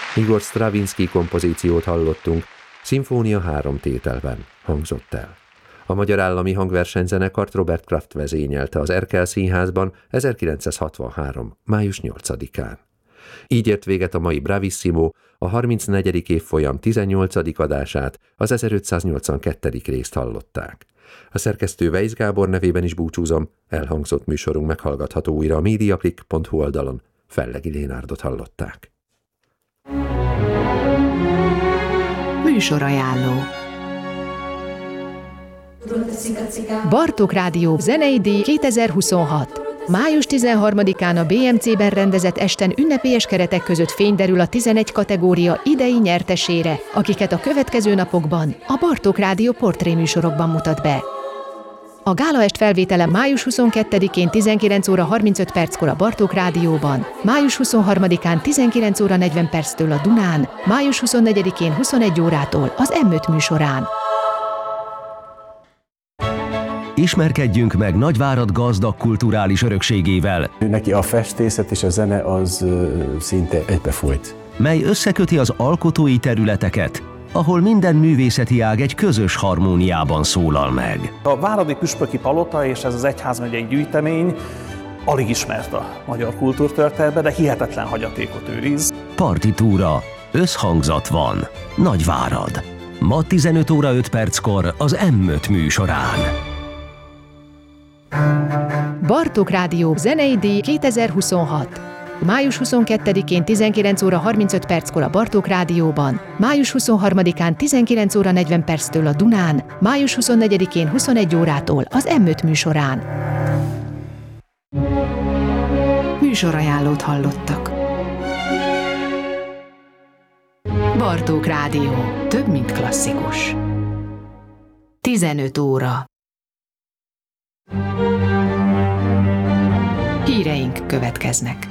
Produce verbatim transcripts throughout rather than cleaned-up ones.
Igor Stravinsky kompozíciót hallottunk, szimfónia három tételben hangzott el. A Magyar Állami Hangversenyzenekart Robert Kraft vezényelte az Erkel Színházban ezerkilencszázhatvanhárom. május nyolcadikán. Így ért véget a mai Bravissimo, a harmincnegyedik évfolyam tizennyolcadik adását, az ezerötszáznyolcvankettedik részt hallották. A szerkesztő Weisz Gábor nevében is búcsúzom, elhangzott műsorunk meghallgatható újra a mediaclick pont hu oldalon. Fellegi Lénárdot hallották. Műsorajánló. Bartók Rádió zenei díj kétezer-huszonhat. május tizenharmadikán a bé em cé-ben rendezett esten ünnepélyes keretek között fény derül a tizenegy kategória idei nyertesére, akiket a következő napokban a Bartók Rádió portréműsorokban mutat be. A gálaest felvétele május huszonkettedikén tizenkilenc óra harmincöt perckor a Bartók Rádióban, május huszonharmadikán tizenkilenc óra negyven perctől a Dunán, május huszonnegyedikén huszonegy órától az em öt műsorán. Ismerkedjünk meg Nagyvárad gazdag kulturális örökségével. Neki a festészet és a zene az szinte egybefolyt. Mely összeköti az alkotói területeket, ahol minden művészeti ág egy közös harmóniában szólal meg. A váradi püspöki palota és ez az egyházmegyei gyűjtemény alig ismert a magyar kultúrtörténetben, de hihetetlen hagyatékot őriz. Partitúra, összhangzat van. Nagyvárad. Ma tizenöt óra öt perckor az em öt műsorán. Bartók Rádió zenei díj kétezer-huszonhat. május huszonkettedikén tizenkilenc óra harmincöt perckor a Bartók Rádióban, május huszonharmadikán tizenkilenc óra negyven perctől a Dunán, május huszonnegyedikén huszonegy órától az em öt műsorán. Műsorajánlót hallottak. Bartók Rádió. Több, mint klasszikus. tizenöt óra. Híreink következnek.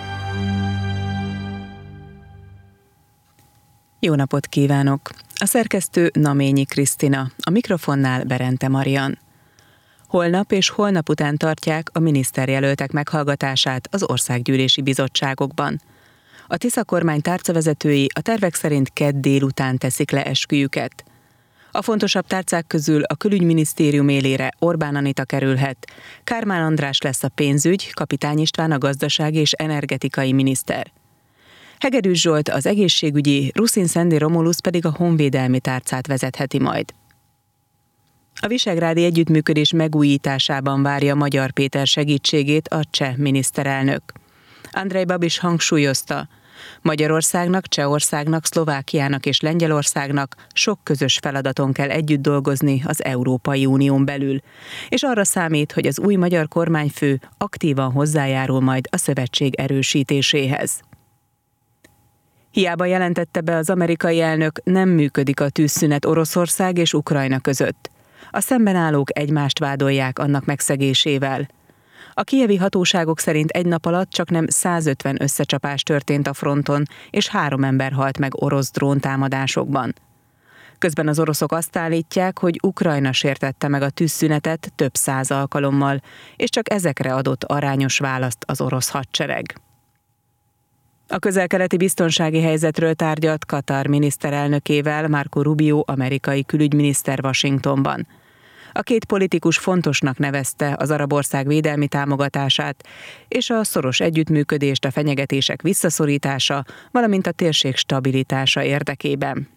Jó napot kívánok! A szerkesztő Naményi Krisztina, a mikrofonnál Berente Marian. Holnap és holnap után tartják a miniszterjelöltek meghallgatását az országgyűlési bizottságokban. A Tisza kormány tárcavezetői a tervek szerint kedd délután teszik le esküjüket. A fontosabb tárcák közül a külügyminisztérium élére Orbán Anita kerülhet, Kármán András lesz a pénzügy, Kapitány István a gazdasági és energetikai miniszter. Hegedűs Zsolt az egészségügyi, Ruszin Szendi Romulusz pedig a honvédelmi tárcát vezetheti majd. A visegrádi együttműködés megújításában várja Magyar Péter segítségét a cseh miniszterelnök. Andrej Babiš hangsúlyozta, Magyarországnak, Csehországnak, Szlovákiának és Lengyelországnak sok közös feladaton kell együtt dolgozni az Európai Unión belül, és arra számít, hogy az új magyar kormányfő aktívan hozzájárul majd a szövetség erősítéséhez. Hiába jelentette be az amerikai elnök, nem működik a tűzszünet Oroszország és Ukrajna között. A szemben állók egymást vádolják annak megszegésével. A kijevi hatóságok szerint egy nap alatt csaknem százötven összecsapás történt a fronton, és három ember halt meg orosz dróntámadásokban. Közben az oroszok azt állítják, hogy Ukrajna sértette meg a tűzszünetet több száz alkalommal, és csak ezekre adott arányos választ az orosz hadsereg. A közel-keleti biztonsági helyzetről tárgyalt Katar miniszterelnökével Marco Rubio amerikai külügyminiszter Washingtonban. A két politikus fontosnak nevezte az arab ország védelmi támogatását és a szoros együttműködést a fenyegetések visszaszorítása, valamint a térség stabilitása érdekében.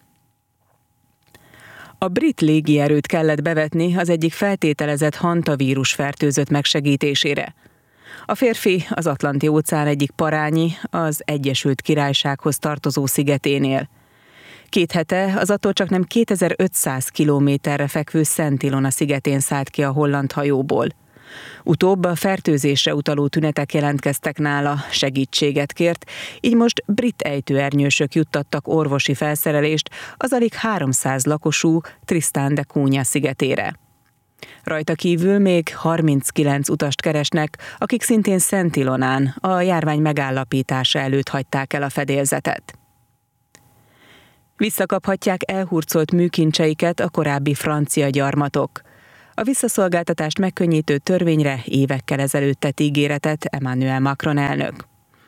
A brit légierőt kellett bevetni az egyik feltételezett hantavírus fertőzött megsegítésére. A férfi az Atlanti-óceán egyik parányi, az Egyesült Királysághoz tartozó szigeténél. Két hete az attól csaknem kétezer-ötszáz kilométerre fekvő Szent Ilona szigetén szállt ki a holland hajóból. Utóbb a fertőzésre utaló tünetek jelentkeztek nála, segítséget kért, így most brit ejtőernyősök juttattak orvosi felszerelést az alig háromszáz lakosú Tristan de Cunha szigetére. Rajta kívül még harminckilenc utast keresnek, akik szintén Szent Ilonán a járvány megállapítása előtt hagyták el a fedélzetet. Visszakaphatják elhurcolt műkincseiket a korábbi francia gyarmatok. A visszaszolgáltatást megkönnyítő törvényre évekkel ezelőtt tett ígéretet Emmanuel Macron elnök.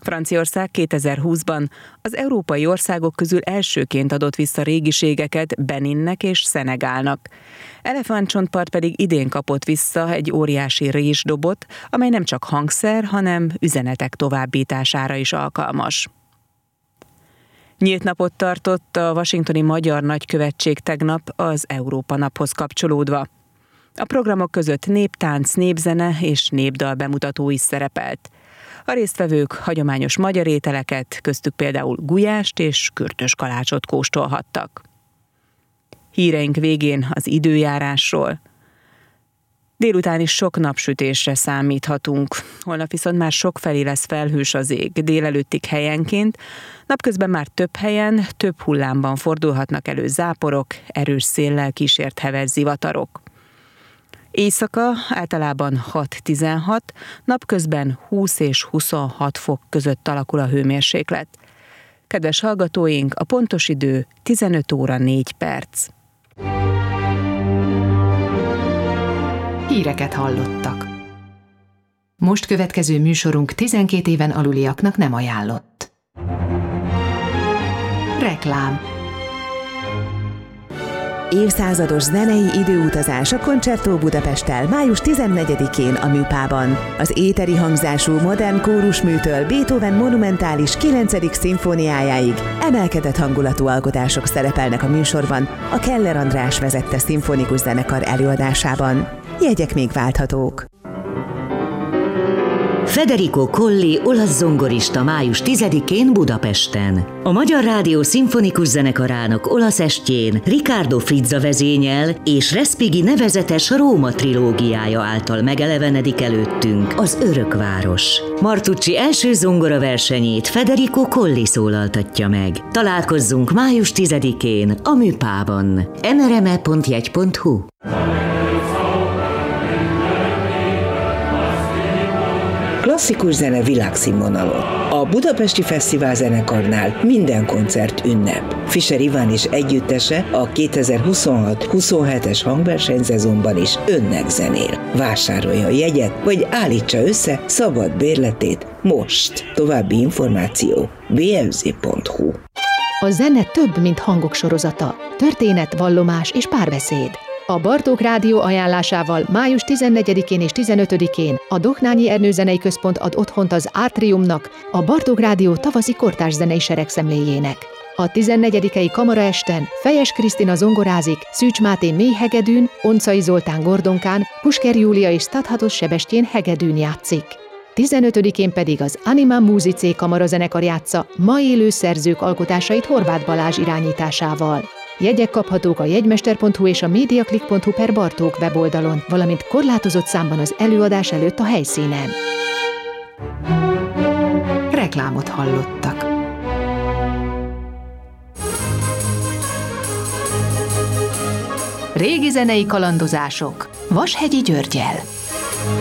Franciaország kétezer-húszban az európai országok közül elsőként adott vissza régiségeket Beninnek és Szenegálnak. Elefántcsontpart pedig idén kapott vissza egy óriási résdobot, amely nem csak hangszer, hanem üzenetek továbbítására is alkalmas. Nyílt napot tartott a washingtoni Magyar Nagykövetség tegnap az Európa Naphoz kapcsolódva. A programok között néptánc, népzene és népdal bemutató is szerepelt. A résztvevők hagyományos magyar ételeket, köztük például gulyást és kürtös kalácsot kóstolhattak. Híreink végén az időjárásról. Délután is sok napsütésre számíthatunk. Holnap viszont már sokfelé lesz felhős az ég, délelőttig helyenként. Napközben már több helyen, több hullámban fordulhatnak elő záporok, erős széllel kísért heves zivatarok. Éjszaka általában hat-tizenhat, napközben húsz és huszonhat fok között alakul a hőmérséklet. Kedves hallgatóink, a pontos idő tizenöt óra négy perc. Híreket hallottak. Most következő műsorunk tizenkét éven aluliaknak nem ajánlott. Reklám. Évszázados zenei időutazás a Concerto Budapesttel május tizennegyedikén a Műpában. Az éteri hangzású modern kórusműtől Beethoven monumentális kilencedik szimfóniájáig emelkedett hangulatú alkotások szerepelnek a műsorban a Keller András vezette szimfonikus zenekar előadásában. Jegyek még válthatók. Federico Colli olasz zongorista május tizedikén Budapesten. A Magyar Rádió szimfonikus zenekarának olasz estjén Riccardo Frizza vezényel és Respighi nevezetes Róma trilógiája által megelevenedik előttünk az Örökváros. Martucci első zongora versenyét Federico Colli szólaltatja meg. Találkozzunk május tizedikén a Műpában. mrme pont jegy pont hu. Klasszikus zene világszínvonalon. A Budapesti Fesztivál Zenekarnál minden koncert ünnep. Fischer Iván és együttese a kétezer-huszonhat huszonhetes hangversenyszezonban is önnek zenél. Vásárolja a jegyet, vagy állítsa össze szabad bérletét most. További információ bé em zé pont hu. A zene több, mint hangok sorozata. Történet, vallomás és párbeszéd. A Bartók Rádió ajánlásával május tizennegyedikén és tizenötödikén a Dohnányi Ernő Zenei Központ ad otthont az Átriumnak, a Bartók Rádió tavaszi kortárs zenei seregszemléjének. A tizennegyedikei kamaraesten Fejes Krisztina zongorázik, Szűcs Máté mélyhegedűn, Oncai Zoltán gordonkán, Pusker Júlia és Stadhatos Sebestyén hegedűn játszik. tizenötödikén pedig az Anima Musicé kamarazenekar játsza ma élő szerzők alkotásait Horváth Balázs irányításával. Jegyek kaphatók a jegymester pont hu és a mediaclick pont hu per Bartók weboldalon, valamint korlátozott számban az előadás előtt a helyszínen. Reklámot hallottak. Régi zenei kalandozások Vashegyi Györggyel.